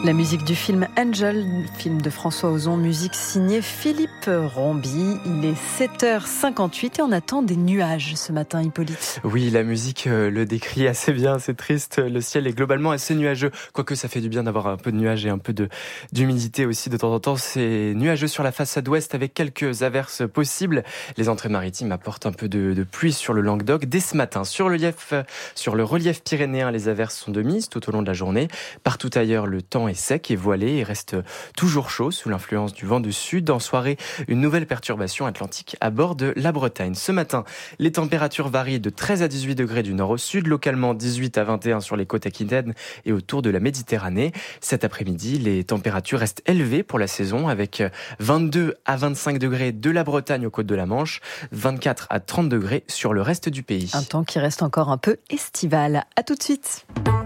La musique du film Angel, film de François Ozon, musique signée Philippe Rombi. Il est 7h58 et on attend des nuages ce matin, Hippolyte. Oui, la musique le décrit assez bien, c'est triste. Le ciel est globalement assez nuageux, quoique ça fait du bien d'avoir un peu de nuages et un peu d'humidité aussi de temps en temps. C'est nuageux sur la façade ouest avec quelques averses possibles. Les entrées maritimes apportent un peu de pluie sur le Languedoc. Dès ce matin, sur le relief pyrénéen, les averses sont de mise tout au long de la journée. Partout ailleurs, le temps est sec et voilé et reste toujours chaud sous l'influence du vent du sud. En soirée, une nouvelle perturbation atlantique à bord de la Bretagne. Ce matin, les températures varient de 13 à 18 degrés du nord au sud, localement 18 à 21 sur les côtes aquitaines et autour de la Méditerranée. Cet après-midi, les températures restent élevées pour la saison avec 22 à 25 degrés de la Bretagne aux côtes de la Manche, 24 à 30 degrés sur le reste du pays. Un temps qui reste encore un peu estival. À tout de suite.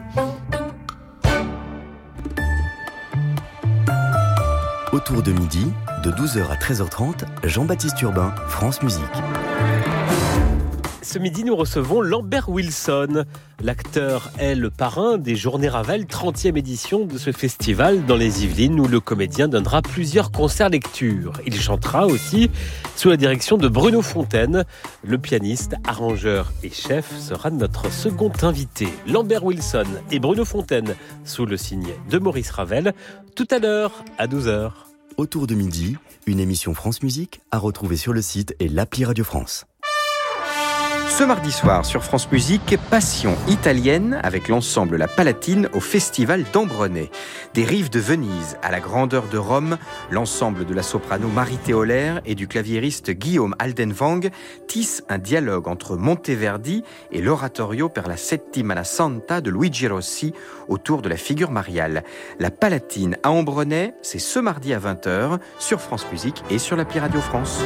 Autour de midi, de 12h à 13h30, Jean-Baptiste Urbain, France Musique. Ce midi, nous recevons Lambert Wilson. L'acteur est le parrain des Journées Ravel, 30e édition de ce festival dans les Yvelines, où le comédien donnera plusieurs concerts lecture. Il chantera aussi sous la direction de Bruno Fontaine. Le pianiste, arrangeur et chef sera notre second invité. Lambert Wilson et Bruno Fontaine sous le signe de Maurice Ravel, tout à l'heure à 12h. Autour de midi, une émission France Musique à retrouver sur le site et l'appli Radio France. Ce mardi soir sur France Musique, Passion italienne avec l'ensemble La Palatine au Festival d'Ambronay. Des rives de Venise à la grandeur de Rome, l'ensemble de la soprano Marie Théolaire et du claviériste Guillaume Aldenwang tissent un dialogue entre Monteverdi et l'oratorio per la Settimana Santa de Luigi Rossi autour de la figure mariale. La Palatine à Ambronay, c'est ce mardi à 20h sur France Musique et sur l'appli Radio France.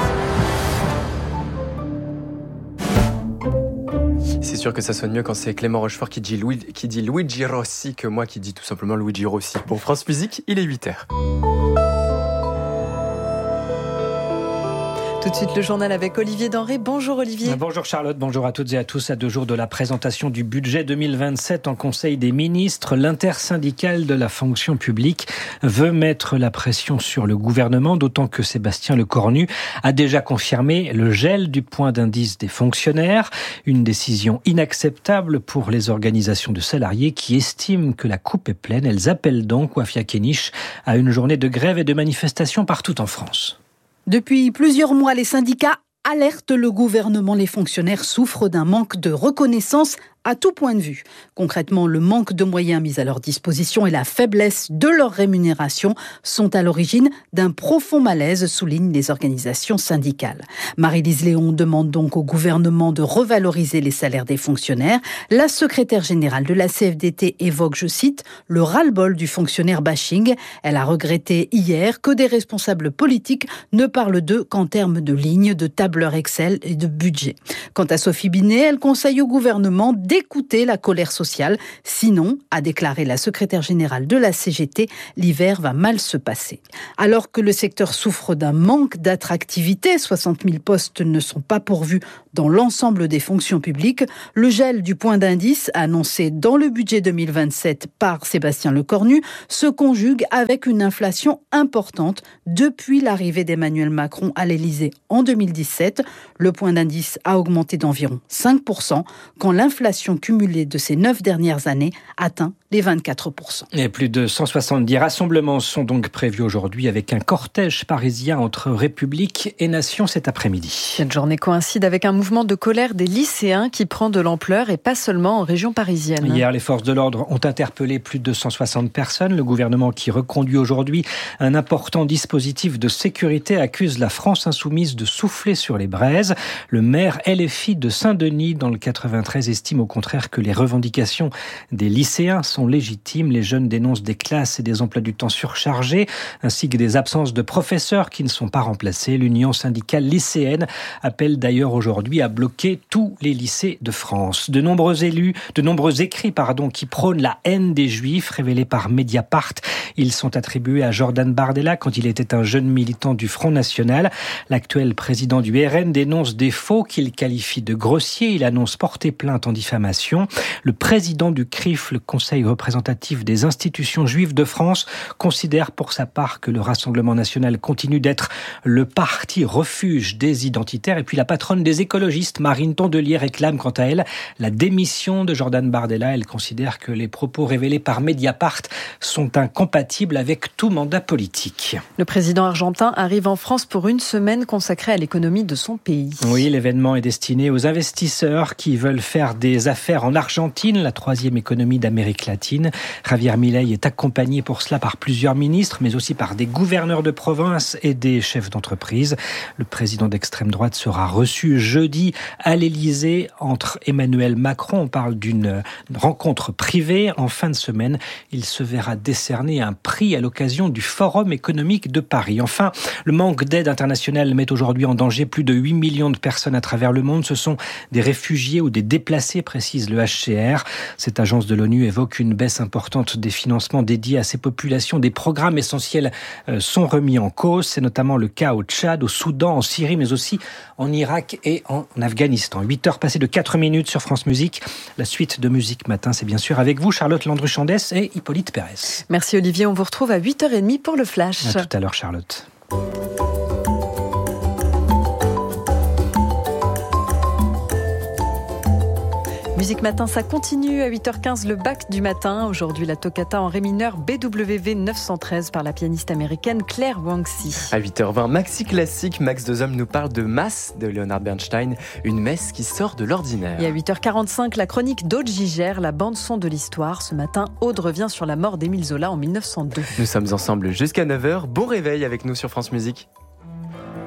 C'est sûr que ça sonne mieux quand c'est Clément Rochefort qui dit Luigi Rossi que moi qui dis tout simplement Luigi Rossi. Bon, France Musique, il est 8h. Tout de suite, le journal avec Olivier Denré. Bonjour Olivier. Bonjour Charlotte, bonjour à toutes et à tous. À 2 jours de la présentation du budget 2027 en Conseil des ministres, l'intersyndicale de la fonction publique veut mettre la pression sur le gouvernement, d'autant que Sébastien Lecornu a déjà confirmé le gel du point d'indice des fonctionnaires. Une décision inacceptable pour les organisations de salariés qui estiment que la coupe est pleine. Elles appellent donc Wafia Kenich à une journée de grève et de manifestation partout en France. Depuis plusieurs mois, les syndicats alertent le gouvernement. Les fonctionnaires souffrent d'un manque de reconnaissance à tout point de vue. Concrètement, le manque de moyens mis à leur disposition et la faiblesse de leur rémunération sont à l'origine d'un profond malaise, soulignent les organisations syndicales. Marie-Lise Léon demande donc au gouvernement de revaloriser les salaires des fonctionnaires. La secrétaire générale de la CFDT évoque, je cite, le ras-le-bol du fonctionnaire bashing. Elle a regretté hier que des responsables politiques ne parlent d'eux qu'en termes de lignes, de tableurs Excel et de budget. Quant à Sophie Binet, elle conseille au gouvernement d'écouter la colère sociale. Sinon, a déclaré la secrétaire générale de la CGT, l'hiver va mal se passer. Alors que le secteur souffre d'un manque d'attractivité, 60 000 postes ne sont pas pourvus dans l'ensemble des fonctions publiques, le gel du point d'indice annoncé dans le budget 2027 par Sébastien Lecornu se conjugue avec une inflation importante depuis l'arrivée d'Emmanuel Macron à l'Élysée en 2017. Le point d'indice a augmenté d'environ 5%, quand l'inflation cumulée de ces 9 dernières années atteint les 24%. Et plus de 170 rassemblements sont donc prévus aujourd'hui avec un cortège parisien entre République et Nation cet après-midi. Cette journée coïncide avec un mouvement de colère des lycéens qui prend de l'ampleur et pas seulement en région parisienne. Hier, les forces de l'ordre ont interpellé plus de 160 personnes. Le gouvernement qui reconduit aujourd'hui un important dispositif de sécurité accuse la France insoumise de souffler sur les braises. Le maire LFI de Saint-Denis dans le 93 estime au contraire que les revendications des lycéens sont légitimes. Les jeunes dénoncent des classes et des emplois du temps surchargés, ainsi que des absences de professeurs qui ne sont pas remplacés. L'Union syndicale lycéenne appelle d'ailleurs aujourd'hui à bloquer tous les lycées de France. De nombreux écrits qui prônent la haine des Juifs, révélés par Mediapart Ils sont attribués à Jordan Bardella quand il était un jeune militant du Front National. L'actuel président du RN dénonce des faux qu'il qualifie de grossiers. Il annonce porter plainte en diffamation. Le président du CRIF, le Conseil représentatif des institutions juives de France, considère pour sa part que le Rassemblement national continue d'être le parti refuge des identitaires. Et puis la patronne des écologistes, Marine Tondelier, réclame quant à elle la démission de Jordan Bardella. Elle considère que les propos révélés par Mediapart sont incompatibles avec tout mandat politique. Le président argentin arrive en France pour une semaine consacrée à l'économie de son pays. Oui, l'événement est destiné aux investisseurs qui veulent faire des affaires en Argentine, la troisième économie d'Amérique latine. Javier Milei est accompagné pour cela par plusieurs ministres, mais aussi par des gouverneurs de province et des chefs d'entreprise. Le président d'extrême droite sera reçu jeudi à l'Élysée entre Emmanuel Macron. On parle d'une rencontre privée. En fin de semaine, il se verra décerner un prix à l'occasion du Forum économique de Paris. Enfin, le manque d'aide internationale met aujourd'hui en danger plus de 8 millions de personnes à travers le monde. Ce sont des réfugiés ou des déplacés, précise le HCR. Cette agence de l'ONU évoque une baisse importante des financements dédiés à ces populations. Des programmes essentiels sont remis en cause. C'est notamment le cas au Tchad, au Soudan, en Syrie, mais aussi en Irak et en Afghanistan. 8h passées de 4 minutes sur France Musique. La suite de Musique Matin, c'est bien sûr avec vous, Charlotte Landru-Chandès et Hippolyte Pérez. Merci Olivier, on vous retrouve à 8h30 pour le Flash. À tout à l'heure, Charlotte. Musique Matin, ça continue à 8h15, le bac du matin. Aujourd'hui, la toccata en ré mineur BWV 913 par la pianiste américaine Claire Wangxi. À 8h20, Maxi Classique, Max Dezhomme nous parle de Mass de Leonard Bernstein, une messe qui sort de l'ordinaire. Et à 8h45, la chronique d'Aude Gigère, la bande-son de l'histoire. Ce matin, Aude revient sur la mort d'Émile Zola en 1902. Nous sommes ensemble jusqu'à 9h. Bon réveil avec nous sur France Musique.